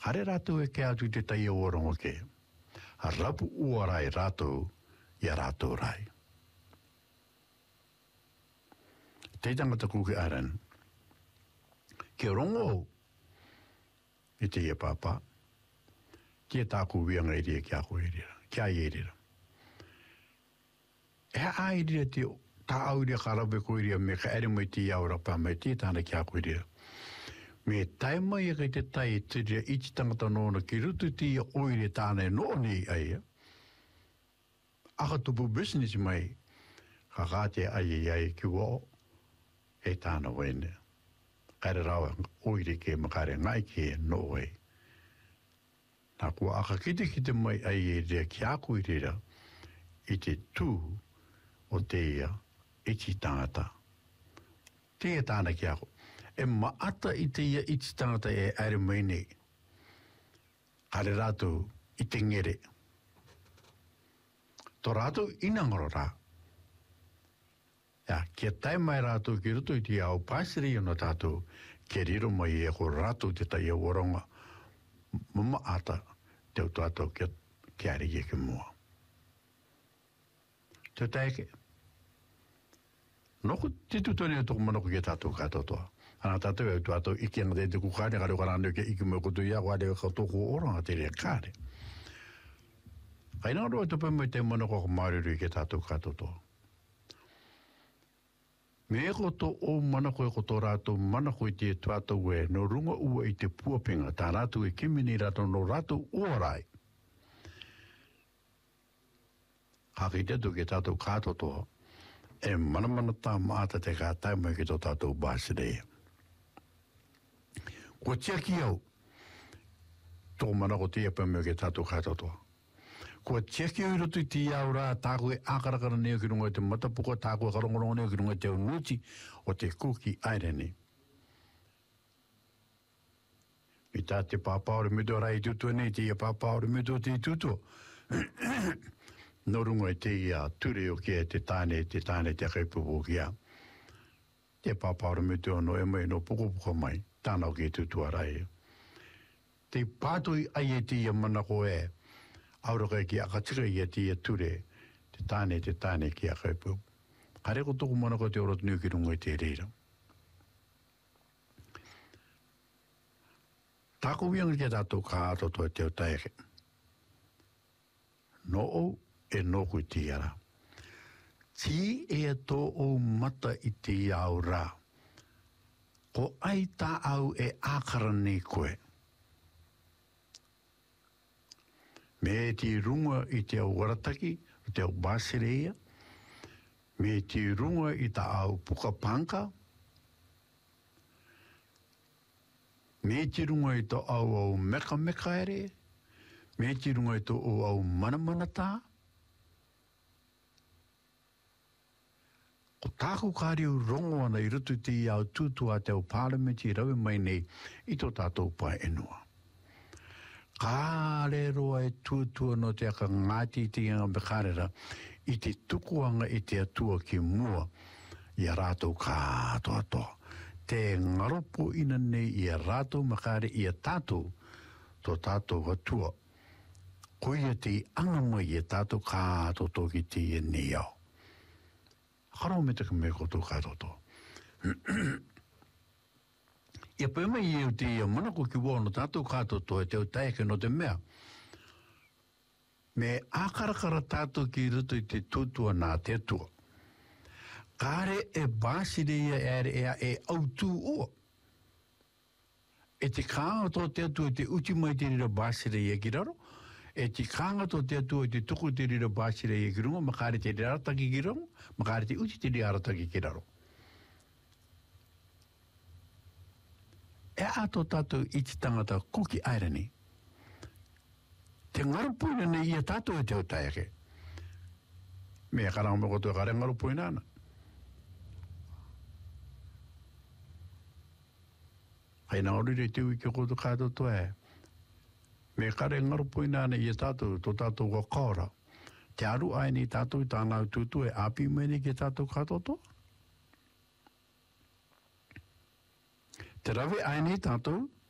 Hare rātou e ke atu te tai o orongo ke. A rapu ua rai rātou, ia rātou rai. Te tangata kuke aran. Ke rongo i te ia pāpā. Kia tāku wianga i ria kia koe i ria. Kia i ria. E a i ria te tā au ria karawe koe i ria me ka ere mai te iau rapa mai te tāna kia koe i ria. Me tai mai e kai te tai te ria iti tangata nōna ki rutu te ia oire tāne nōni ai. Aka tupu business mai ka kāte ai ki wā e tāna wene. Kaire rawa oire ke makare ngai ke no wei. Nā kua aka kite mai ai e rea ki aku i rea i te tū o te ia iti tangata. Te e tāna ki aku. E maata i te ia iti tangata e aere mai nei. Kare rātou i te ngere. Tō rātou inangaro rā. Ia, kia tai mai rātou ki ruto i te au pāsiri o tātou ke riro mai e ko rātou te tai e waronga mama ata te o tātou ki are i ke mua. Te taike. Noko te tutoni o toko manoko ki tātou katotoa. Ana tātou e tātou iki anga te kukare kare karane ke iki mo kutu ia wale ka toko oranga te rea kāre. Kaina roa tupe mai te manoko ko mauriru i ke tātou katotoa. Me eko to o manako e ko tō rātou manako i te tātou e no runga ua i te puapenga tā rātou e kimini rātou no rātou uarai. Haki te tu ke tātou katotoa e manamana tā maata te kā taimai ki tō tātou bāsireia. Ko tia ki au, tō manako tia pēmeo ke tātou katotoa. Ko tia ki au rotu ti au rā, tāko e ākarakara neo ki runga te matapuka, tāko e karongorongo neo ki runga te unuti o te kuki airene. I tā te pāpaore meto rai tutua nei, te ia pāpaore meto te tutua. No runga i te ia ture o kia te tāne te kaipupo kia. Te pāpaore meto no e mai no pukopuka mai. Tāna o ke tutua rai. Te pātoi ai e te ia manako e, auraka ki akatira i e te ia ture, te tāne ki a kaipu. Kare ko toko manako te orot niu ki runga i te reira. Tāko wianga ki tātou ka atoto e te o taeke. No o e noku i te ara. Ti e tō o mata i te iau rā. Ko ai tā au e ākara nei koe. Me te runga i te au warataki, i te au bāsireia. Me te runga i tā au pukapanka. Me te runga i tā au meka ere. Me te runga i tā au manamanata. Ko tāku kāriu rongo ana i rutu te iau tūtua te au pāramenti rawe mai nei i tō tātou pai enua. Kāre roa e tūtua no te aka ngāti te anga mekarera i te tukuanga i te atua ki mua i a rātou kātoa. Te ngaropo ina nei i a rātou makare i a tātou tō tātou atua. Koia te angamai i a tātou kātoto ki te i nei au. Haro me te me koto katoto. Ia pēma i e te manako ki wāna tātou katoto e te o taeke no te mea. Me ākarakara tātou ki rutu i te tūtua nā te atua. Kāre e bāsireia e autū ua. E te kānga tō te atua te uti mai te rira bāsireia ki raro. E te kānga tō te atua te tuku te rira bāsireia ki runga, makare te arataki ki raro, makare te uti te rira arataki ki raro. E ato tātou i te tangata kuki airani. Te ngarupuina nei ia tātou e te o taeke. Mea karanga me koto e kare ngarupuina ana. Hai nā orire te ui ki koto kātou toa e. Me kare ngarupuina ana ia tātou, tō tātou wa kaora. Te aru ai ni tātou i tāngau tūtu e api mene ki tātou kātou Te rawe ai ni tātou,